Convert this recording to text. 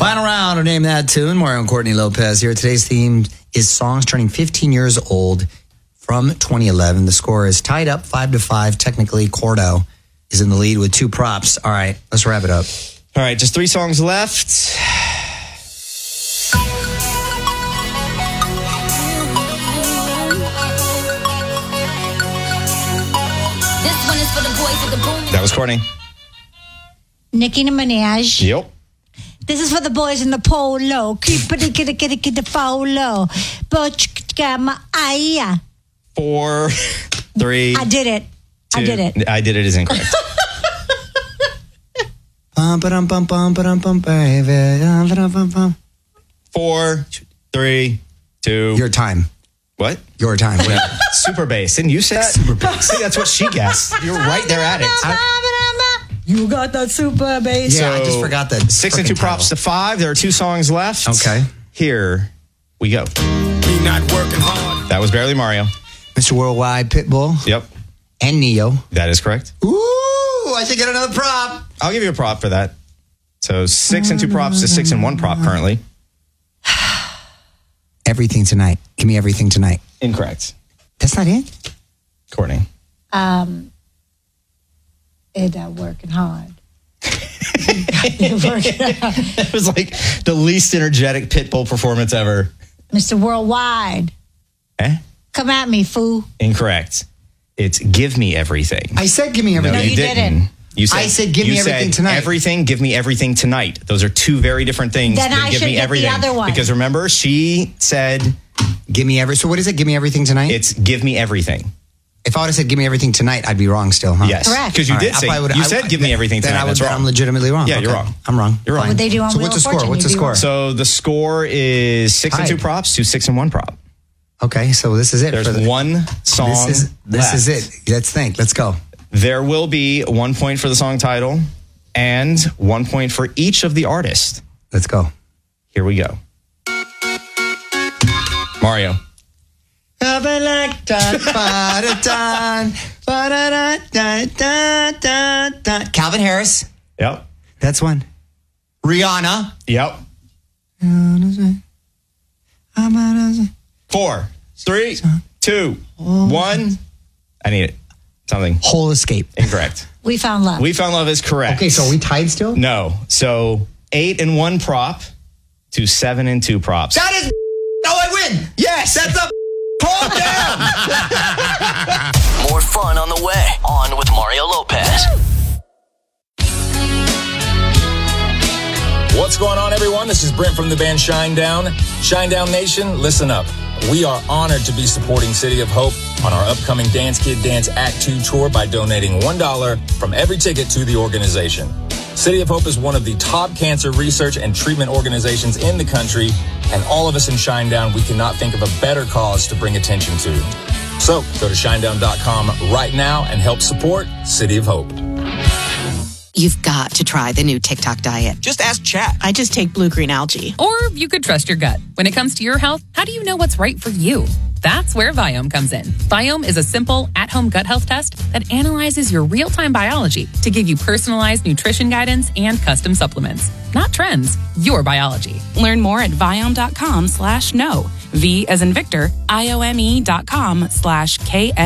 Final round of Name That Tune. Mario and Courtney Lopez here. Today's theme is songs turning 15 years old from 2011. The score is tied up 5-5. Technically, Cordo is in the lead with 2 props. All right, let's wrap it up. All right, just 3 songs left. This one is for the boys of the boom. That was Courtney. Nicki Minaj. Yep. This is for the boys in the polo. Keep it, get the follow. But my eye. 4, 3. I did it. 2. I did it. I did it is incorrect. Baby. 4, 3, 2. Your time. What? Your time. Wait. Super bass. Didn't you say that? Super bass. See, that's what she guessed. You're right there at it. You got that super bass. Yeah, I just forgot that. 6 and 2 props to 5. There are 2 songs left. Okay. Here we go. Me not working hard. That was Barely Mario. Mr. Worldwide, Pitbull, Yep. and Neo. That is correct. Ooh, I should get another prop. I'll give you a prop for that. So 6 and 2 props to 6 and 1 prop currently. Everything Tonight. Give me Everything Tonight. Incorrect. That's not it? Courtney. Working hard. It was like the least energetic Pitbull performance ever. Mr. Worldwide. Come at me, fool. Incorrect. It's Give Me Everything. I said Give Me Everything. No, you didn't. You said, I said Give Me Everything said Tonight. Everything, Give Me Everything Tonight. Those are 2 very different things. Then than I Give should Me get the Everything. other one. Because remember, she said Give me every. So what is it? Give me everything tonight. it's Give Me Everything. If I would have said give me everything tonight, I'd be wrong still, huh? Yes. Correct. Because you All did right, say, I would- you I- said Give Me Everything Then Tonight. That's wrong. I'm legitimately wrong. Yeah, Okay. you're wrong. I'm wrong. You're wrong. Fine. Would they do on So Wheel what's of the score? Fortune? What's the You'd be score? wrong. So the score is 6 and 2 Tied. props to 6 and 1 prop. Okay, so this is it. There's for the, one song This is left. it. Let's think. Let's go. There will be 1 point for the song title and 1 point for each of the artists. Let's go. Here we go. Mario. Calvin Harris. Yep. That's one. Rihanna. Yep. 4, 3, 2, 1. I need it. Something. Whole Escape. Incorrect. We found love. We Found Love is correct. Okay, so are we tied still? No. So 8 and 1 prop to 7 and 2 props. That is. Oh, I win. Yes. That's a. Calm down. More fun on the way. On with Mario Lopez. What's going on, everyone? This is Brent from the band Shinedown. Shinedown Nation, listen up. We are honored to be supporting City of Hope on our upcoming Dance Kid Dance Act 2 tour by donating $1 from every ticket to the organization. City of Hope is one of the top cancer research and treatment organizations in the country, and all of us in Shinedown, we cannot think of a better cause to bring attention to. So go to shinedown.com right now and help support City of Hope. You've got to try the new TikTok diet. Just ask Chat. I just take blue-green algae. Or you could trust your gut. When it comes to your health, how do you know what's right for you? That's where Viome comes in. Viome is a simple, at-home gut health test that analyzes your real-time biology to give you personalized nutrition guidance and custom supplements. Not trends, your biology. Learn more at Viome.com/know. V as in Victor, IOME.com/KN.